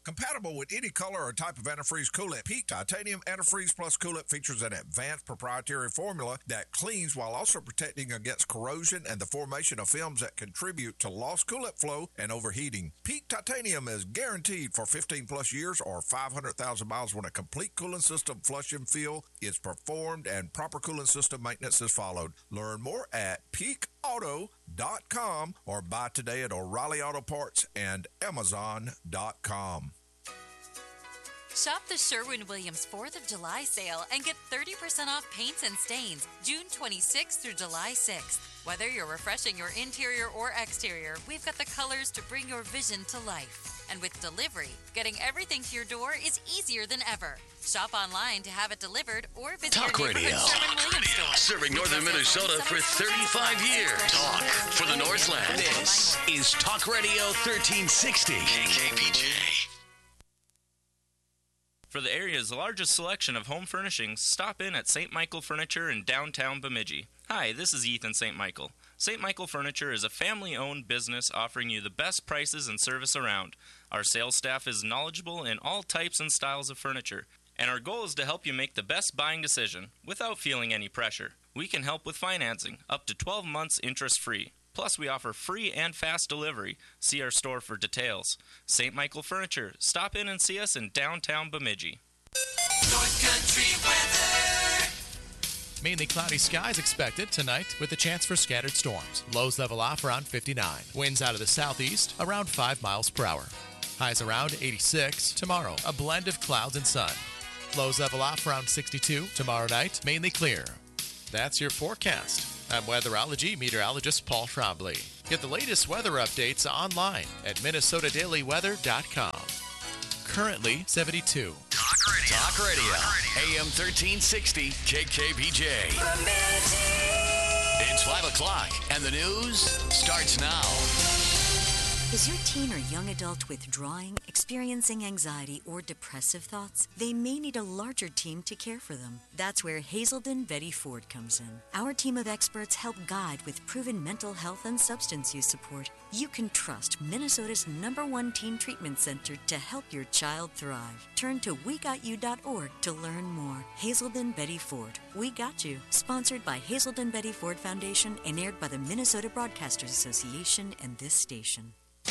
Compatible with any color or type of antifreeze coolant, Peak Titanium Antifreeze Plus Coolant features an advanced proprietary formula that cleans while also protecting against corrosion and the formation of films that contribute to lost coolant flow and overheating. Peak Titanium is guaranteed for 15 plus years or 500,000 miles when a complete cooling system flush and fill is performed and proper cooling system maintenance is followed. Learn more at peakauto.com or buy today at O'Reilly Auto Parts and Amazon.com. Shop the Sherwin-Williams 4th of July sale and get 30% off paints and stains June 26th through July 6th. Whether you're refreshing your interior or exterior, we've got the colors to bring your vision to life. And with delivery, getting everything to your door is easier than ever. Shop online to have it delivered or visit Talk your neighborhood Radio. Sherwin-Williams store. Serving northern Minnesota for 35 years. Talk for the Northland. This is Talk Radio 1360. KKPJ. For the area's largest selection of home furnishings, stop in at St. Michael Furniture in downtown Bemidji. Hi, this is Ethan St. Michael. St. Michael Furniture is a family-owned business offering you the best prices and service around. Our sales staff is knowledgeable in all types and styles of furniture, and our goal is to help you make the best buying decision without feeling any pressure. We can help with financing, up to 12 months interest-free. Plus, we offer free and fast delivery. See our store for details. St. Michael Furniture. Stop in and see us in downtown Bemidji. North Country weather. Mainly cloudy skies expected tonight with a chance for scattered storms. Lows level off around 59. Winds out of the southeast around 5 miles per hour. Highs around 86. Tomorrow, a blend of clouds and sun. Lows level off around 62. Tomorrow night, mainly clear. That's your forecast. I'm weatherology meteorologist Paul Trombley. Get the latest weather updates online at minnesotadailyweather.com. Currently 72. Talk Radio. AM 1360 KKPJ. It's 5 o'clock and the news starts now. Is your teen or young adult withdrawing, experiencing anxiety, or depressive thoughts? They may need a larger team to care for them. That's where Hazelden Betty Ford comes in. Our team of experts help guide with proven mental health and substance use support. You can trust Minnesota's #1 teen treatment center to help your child thrive. Turn to WeGotYou.org to learn more. Hazelden Betty Ford. We Got You. Sponsored by Hazelden Betty Ford Foundation and aired by the Minnesota Broadcasters Association and this station.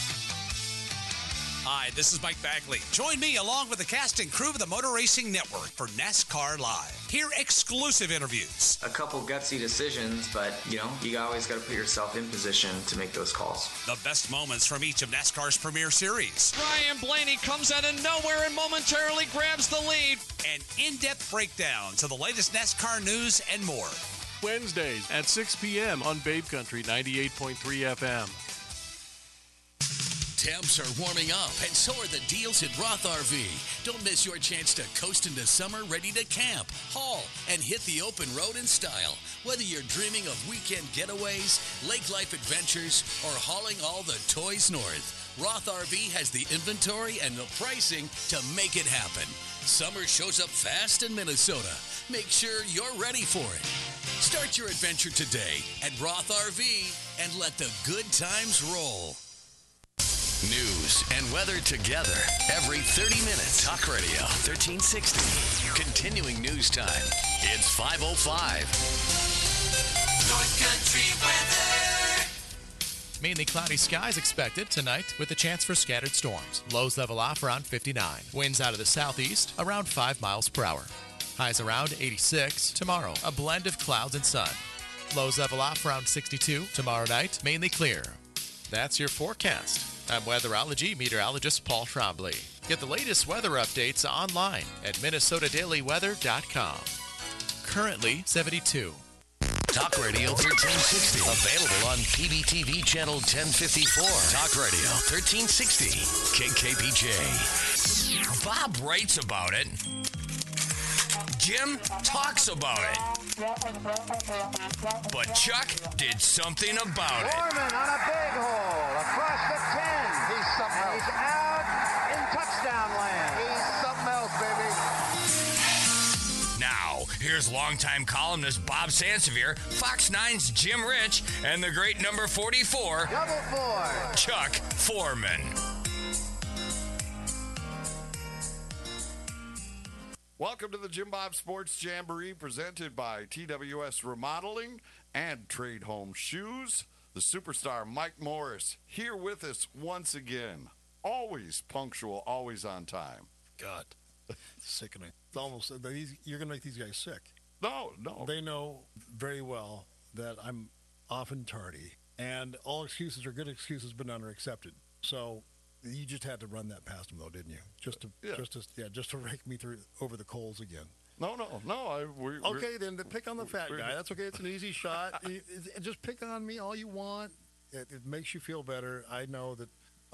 Hi, this is Mike Bagley. Join me along with the cast and crew of the Motor Racing Network for NASCAR Live. Hear exclusive interviews. A couple gutsy decisions, but, you always got to put yourself in position to make those calls. The best moments from each of NASCAR's premier series. Brian Blaney comes out of nowhere and momentarily grabs the lead. An in-depth breakdown to the latest NASCAR news and more. Wednesdays at 6 p.m. on Babe Country 98.3 FM. Temps are warming up, and so are the deals at Roth RV. Don't miss your chance to coast into summer ready to camp, haul, and hit the open road in style. Whether you're dreaming of weekend getaways, lake life adventures, or hauling all the toys north, Roth RV has the inventory and the pricing to make it happen. Summer shows up fast in Minnesota. Make sure you're ready for it. Start your adventure today at Roth RV and let the good times roll. News and weather together every 30 minutes. Talk Radio 1360. Continuing news time. It's 5:05. North Country weather. Mainly cloudy skies expected tonight with a chance for scattered storms. Lows level off around 59. Winds out of the southeast around 5 miles per hour. Highs around 86. Tomorrow, a blend of clouds and sun. Lows level off around 62. Tomorrow night, mainly clear. That's your forecast. I'm weatherology meteorologist Paul Trombley. Get the latest weather updates online at minnesotadailyweather.com. Currently 72. Talk Radio 1360. Available on PBTV channel 1054. Talk Radio 1360. KKPJ. Bob writes about it. Jim talks about it. But Chuck did something about it. Foreman on a big hole across the 10. He's something else. He's out in touchdown land. He's something else, baby. Now, here's longtime columnist Bob Sansevier, Fox 9's Jim Rich, and the great number 44, Double 4, Chuck Foreman. Welcome to the Jim Bob Sports Jamboree presented by TWS Remodeling and Trade Home Shoes. The superstar Mike Morris here with us once again. Always punctual, always on time. God, sickening. It's almost, you're going to make these guys sick. No. They know very well that I'm often tardy, and all excuses are good excuses, but none are accepted. So you just had to run that past them, though, didn't you? Just to rake me over the coals again. No. Okay, then pick on the fat guy. That's okay. It's an easy shot. Just pick on me all you want. It makes you feel better. I know that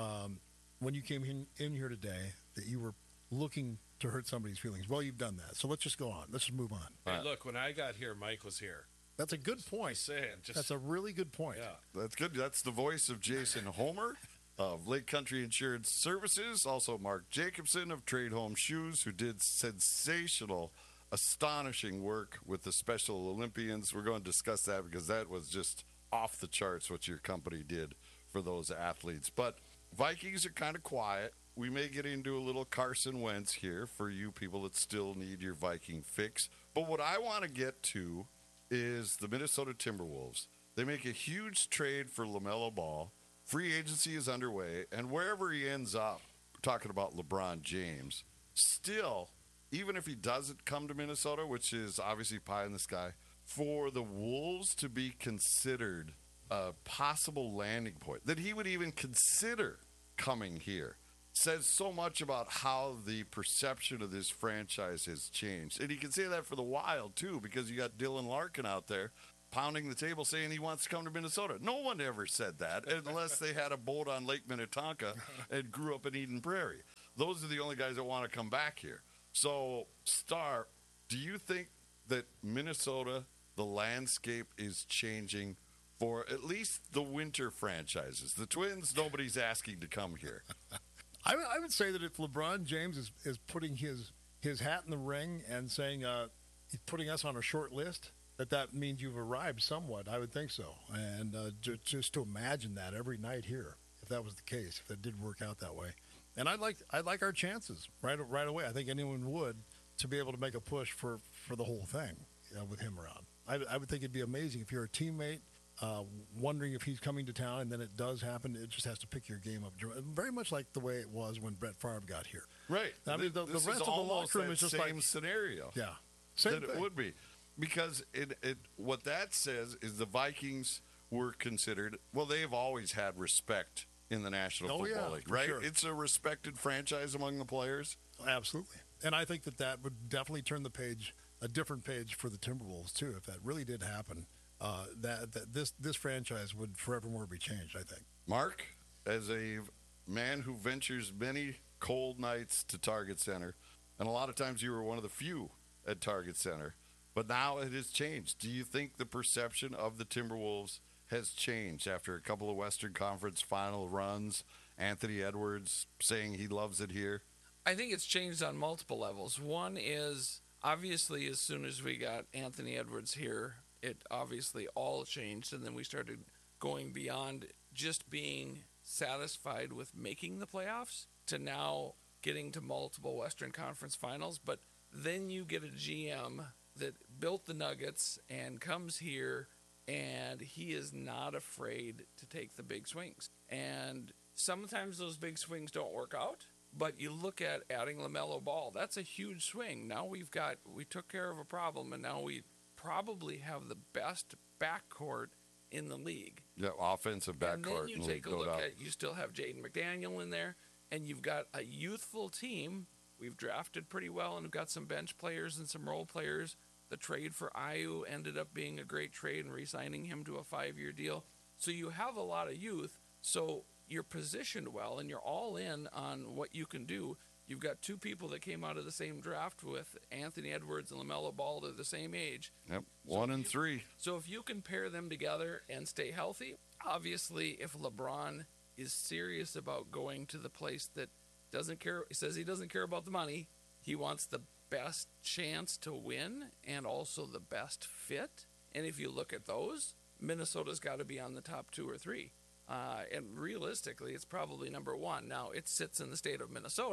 when you came in here today, that you were looking to hurt somebody's feelings. Well, you've done that. So let's just go on. Let's just move on. Hey, look, when I got here, Mike was here. That's a good point. That's a really good point. Yeah. That's good. That's the voice of Jason Homer of Lake Country Insurance Services. Also, Mark Jacobson of Trade Home Shoes, who did sensational, astonishing work with the Special Olympians. We're going to discuss that because that was just off the charts what your company did for those athletes. But Vikings are kind of quiet. We may get into a little Carson Wentz here for you people that still need your Viking fix. But what I want to get to is the Minnesota Timberwolves. They make a huge trade for LaMelo Ball. Free agency is underway, and wherever he ends up, we're talking about LeBron James, still, even if he doesn't come to Minnesota, which is obviously pie in the sky, for the Wolves to be considered a possible landing point, that he would even consider coming here, says so much about how the perception of this franchise has changed. And you can say that for the Wild, too, because you got Dylan Larkin out there pounding the table saying he wants to come to Minnesota. No one ever said that unless they had a boat on Lake Minnetonka and grew up in Eden Prairie. Those are the only guys that want to come back here. So, Star, do you think that Minnesota, the landscape is changing for at least the winter franchises? The Twins, nobody's asking to come here. I would say that if LeBron James is putting his hat in the ring and saying he's putting us on a short list, that means you've arrived somewhat. I would think so. And just to imagine that every night here, if that was the case, if that did work out that way. And I'd like our chances right away. I think anyone would, to be able to make a push for the whole thing with him around. I would think it'd be amazing if you're a teammate wondering if he's coming to town, and then it does happen. It just has to pick your game up. Very much like the way it was when Brett Favre got here. Right. I mean, the rest of the locker room is just same like scenario. Yeah. Same thing. It would be. Because what that says is the Vikings were considered, well, they've always had respect in the National Football League, right? Sure. It's a respected franchise among the players. Absolutely. And I think that would definitely turn the page, a different page for the Timberwolves, too. If that really did happen, this franchise would forevermore be changed, I think. Mark, as a man who ventures many cold nights to Target Center, and a lot of times you were one of the few at Target Center, but now it has changed. Do you think the perception of the Timberwolves has changed after a couple of Western Conference final runs? Anthony Edwards saying he loves it here. I think it's changed on multiple levels. One is, obviously, as soon as we got Anthony Edwards here, it obviously all changed, and then we started going beyond just being satisfied with making the playoffs to now getting to multiple Western Conference finals. But then you get a GM that built the Nuggets and comes here, and he is not afraid to take the big swings. And sometimes those big swings don't work out, but you look at adding LaMelo Ball, that's a huge swing. Now we took care of a problem, and now we probably have the best backcourt in the league. Yeah, offensive backcourt. And then you take a look at, you still have Jaden McDaniel in there, and you've got a youthful team. We've drafted pretty well, and we've got some bench players and some role players. The trade for Ayu ended up being a great trade and re-signing him to a 5-year deal. So you have a lot of youth, so you're positioned well, and you're all in on what you can do. You've got two people that came out of the same draft with Anthony Edwards and LaMelo Ball. They're the same age. Yep, 1 and 3. So if you can pair them together and stay healthy, obviously if LeBron is serious about going to the place that doesn't care, he says he doesn't care about the money, he wants the best chance to win and also the best fit. And if you look at those, Minnesota's got to be on the top 2 or 3. And realistically, it's probably number 1. Now, it sits in the state of Minnesota,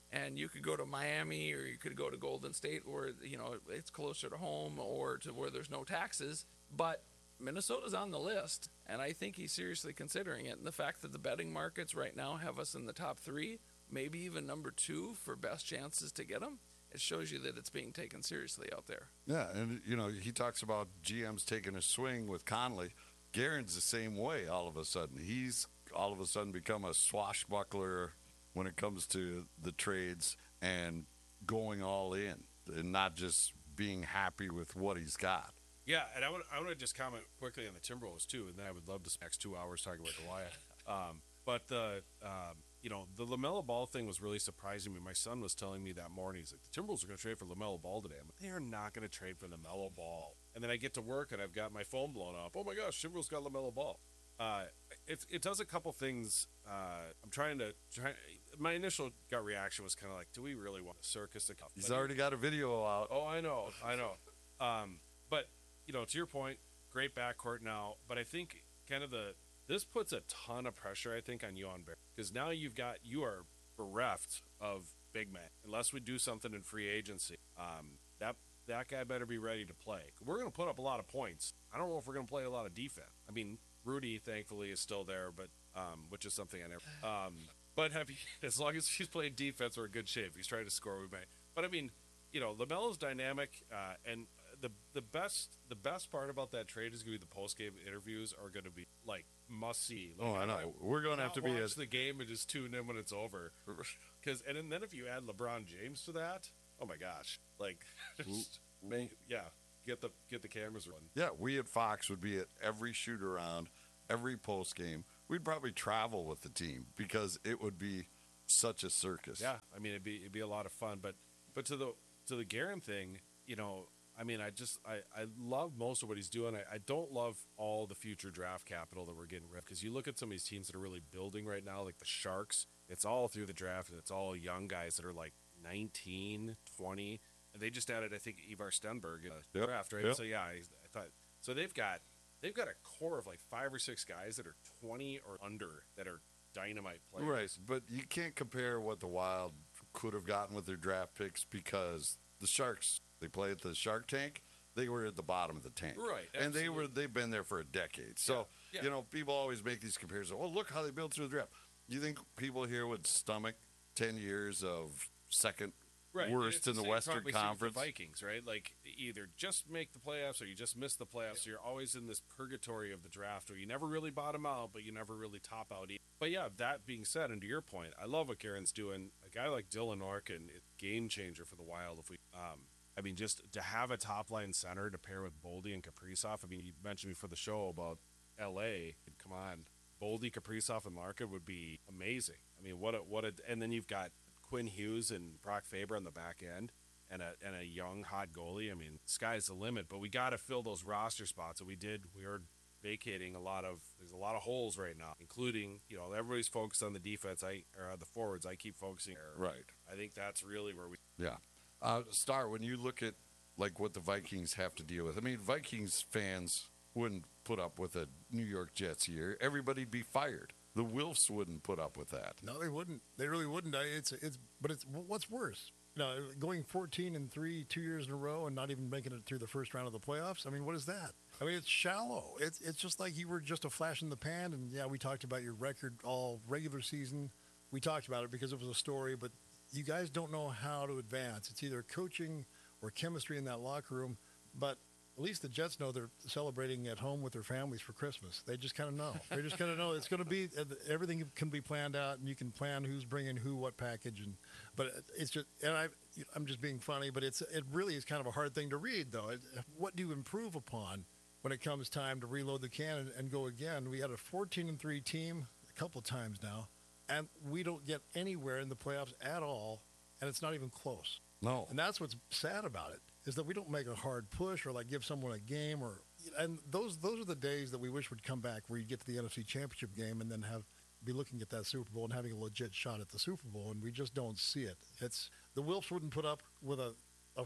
And you could go to Miami or you could go to Golden State where, it's closer to home or to where there's no taxes. But Minnesota's on the list, and I think he's seriously considering it. And the fact that the betting markets right now have us in the top 3, maybe even number 2 for best chances to get him, it shows you that it's being taken seriously out there. Yeah, and, he talks about GMs taking a swing with Conley. Guerin's the same way all of a sudden. He's all of a sudden become a swashbuckler when it comes to the trades and going all in and not just being happy with what he's got. Yeah, and I want to just comment quickly on the Timberwolves too, and then I would love to spend the next 2 hours talking about Goliath. But the LaMelo Ball thing was really surprising me. My son was telling me that morning, he's like, the Timberwolves are going to trade for LaMelo Ball today. I'm like, they are not going to trade for LaMelo Ball. And then I get to work and I've got my phone blown up. Oh my gosh, Timberwolves got LaMelo Ball. It does a couple things. My initial gut reaction was kind of like, do we really want a circus? He's already got a video out. Oh, I know. But to your point, great backcourt now. But I think this puts a ton of pressure, I think, on Johan Bear, because now you are bereft of big men unless we do something in free agency. That guy better be ready to play. We're going to put up a lot of points. I don't know if we're going to play a lot of defense. I mean, Rudy, thankfully, is still there, but which is something I never. But as long as he's playing defense, we're in good shape. If he's trying to score, we may. But I mean, LaMelo's dynamic, and the best part about that trade is going to be the post game interviews are going to be like must see. Like, I know. We're going to have to be watch the game and just tune in when it's over. And then if you add LeBron James to that, oh my gosh, like, get the cameras running. Yeah, we at Fox would be at every shoot around, every post game. We'd probably travel with the team because it would be such a circus. Yeah, I mean it'd be a lot of fun. But to the Guerin thing, I mean, I love most of what he's doing. I don't love all the future draft capital that we're getting rid of, because you look at some of these teams that are really building right now, like the Sharks. It's all through the draft, and it's all young guys that are like 19, 20, and they just added, I think, Ivar Stenberg in the draft, right? Yep. So yeah, I thought so. They've got a core of like 5 or 6 guys that are 20 or under that are dynamite players. Right, but you can't compare what the Wild could have gotten with their draft picks, because the Sharks, they play at the Shark Tank. They were at the bottom of the tank, right? Absolutely. And they've been there for a decade. So people always make these comparisons. Oh, look how they built through the draft. You think people here would stomach 10 years of second worst in the Western Conference? The Vikings, right? Like, either just make the playoffs or you just miss the playoffs. So you're always in this purgatory of the draft where you never really bottom out, but you never really top out either. But yeah, that being said, and to your point, I love what Guerin's doing. A guy like Dylan Larkin, it's a game changer for the Wild. If we, I mean, just to have a top line center to pair with Boldy and Kaprizov. I mean, you mentioned before the show about L.A. Come on, Boldy, Kaprizov, and Larkin would be amazing. I mean, and then you've got Quinn Hughes and Brock Faber on the back end, and a young hot goalie. I mean, sky's the limit. But we got to fill those roster spots, and we did. We are vacating there's a lot of holes right now, including, everybody's focused on the defense. Or the forwards. I keep focusing there. Right. I think that's really where we. Yeah. Star, when you look at like what the Vikings have to deal with, I mean, Vikings fans wouldn't put up with a New York Jets year. Everybody'd be fired. The Wilfs wouldn't put up with that. No, they wouldn't. They really wouldn't. But what's worse? Going 14-3 2 years in a row and not even making it through the first round of the playoffs. I mean, what is that? I mean, it's shallow. It's just like you were just a flash in the pan. And yeah, we talked about your record all regular season. We talked about it because it was a story, but you guys don't know how to advance. It's either coaching or chemistry in that locker room. But at least the Jets know they're celebrating at home with their families for Christmas. They just kind of know. They just kind of know it's going to be everything can be planned out, and you can plan who's bringing who, what package, but it's just. And I'm just being funny, but it really is kind of a hard thing to read, though. What do you improve upon when it comes time to reload the can and go again? We had a 14-3 team a couple of times now, and we don't get anywhere in the playoffs at all, and it's not even close. No. And that's what's sad about it, is that we don't make a hard push or like give someone a game, and those are the days that we wish would come back, where you get to the NFC Championship game and then be looking at that Super Bowl and having a legit shot at the Super Bowl, and we just don't see it. The Wilfs wouldn't put up with a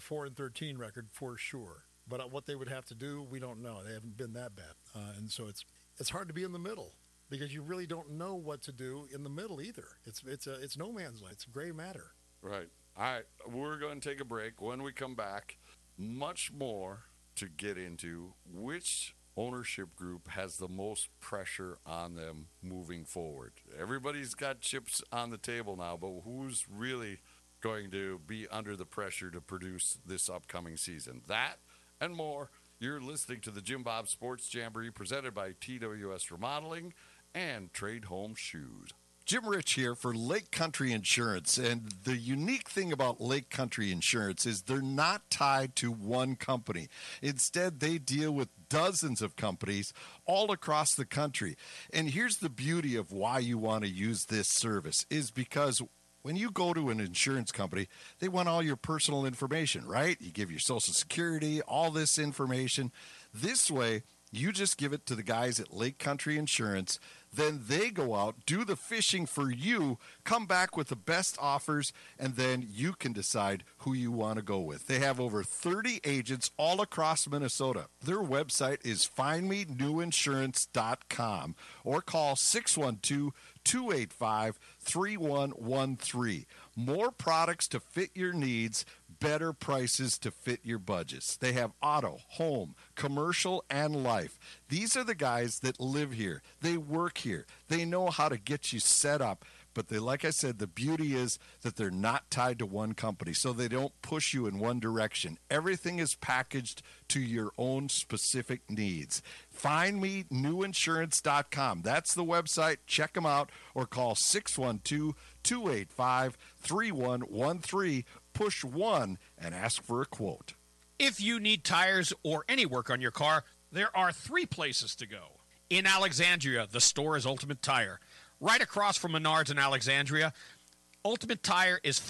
4-13 record for sure, but what they would have to do, we don't know. They haven't been that bad, and so it's hard to be in the middle, because you really don't know what to do in the middle either. It's no man's land. It's gray matter. Right. All right. We're going to take a break. When we come back, much more to get into. Which ownership group has the most pressure on them moving forward? Everybody's got chips on the table now, but who's really going to be under the pressure to produce this upcoming season? That and more. You're listening to the Jim Bob Sports Jamboree presented by TWS Remodeling and Trade Home Shoes. Jim Rich here for Lake Country Insurance, and the unique thing about Lake Country Insurance is they're not tied to one company. Instead, they deal with dozens of companies all across the country. And here's the beauty of why you want to use this service is because when you go to an insurance company, they want all your personal information, right? You give your Social Security, all this information. This way, you just give it to the guys at Lake Country Insurance. Then they go out, do the fishing for you, come back with the best offers, and then you can decide who you want to go with. They have over 30 agents all across Minnesota. Their website is findmenewinsurance.com or call 612-285-3113. More products to fit your needs, better prices to fit your budgets. They have auto, home, commercial, and life. These are the guys that live here. They work here. They know how to get you set up. But they, like I said, the beauty is that they're not tied to one company, so they don't push you in one direction. Everything is packaged to your own specific needs. FindMeNewInsurance.com. That's the website. Check them out or call 612-285-3113. Push 1 and ask for a quote. If you need tires or any work on your car, there are 3 places to go. In Alexandria, the store is Ultimate Tire. Right across from Menards in Alexandria, Ultimate Tire is